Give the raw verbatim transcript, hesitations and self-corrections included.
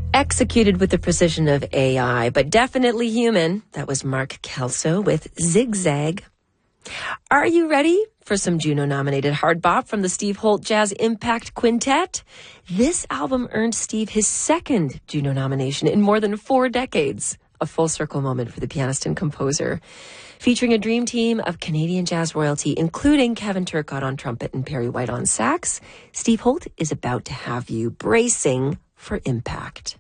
Executed with the precision of A I, but definitely human. That was Mark Kelso with Zigzag. Are you ready for some Juno-nominated hard bop from the Steve Holt Jazz Impact Quintet? This album earned Steve his second Juno nomination in more than four decades. A full circle moment for the pianist and composer. Featuring a dream team of Canadian jazz royalty, including Kevin Turcotte on trumpet and Perry White on sax, Steve Holt is about to have you bracing for impact.